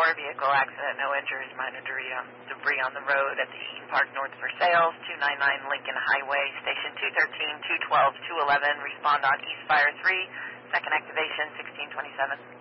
vehicle accident, no injuries, minor debris on the road at the Eaton Park North for sales, 299 Lincoln Highway, Station 213, 212, 211. Respond on East Fire 3, second activation, 1627.